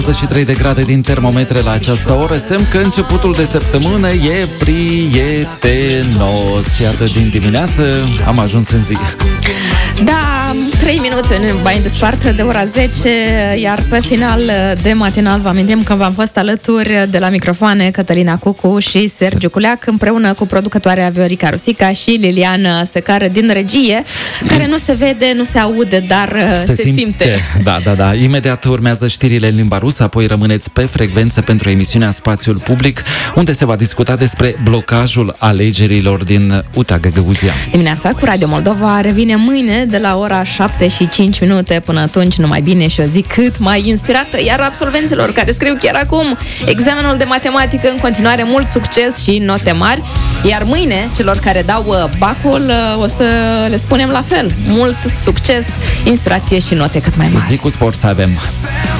23 de grade din termometre la această oră, semn că începutul de săptămână e prietenos. Și iată, din dimineață am ajuns în zi. Da, 3 minute mai desparte de ora 10, iar pe final de matinal vă amintim că v-am fost alături de la microfoane Cătălina Cucu și Sergiu Culeac, împreună cu producătoarea Viorica Rusica și Liliana Secară din regie, care nu se vede, nu se aude, dar se simte. Da. Imediat urmează știrile în limba rusă, apoi rămâneți pe frecvență pentru emisiunea Spațiul Public, unde se va discuta despre blocajul alegerilor din UTA Găgăuzia. Dimineața cu Radio Moldova revine mâine de la ora 7 și 5 minute. Până atunci, numai bine și o zi cât mai inspirată. Iar absolvenților care scriu chiar acum examenul de matematică, în continuare mult succes și note mari. Iar mâine, celor care dau bacul, o să le spunem la fel. Mult succes, inspirație și note cât mai mari. Zi cu sport să avem!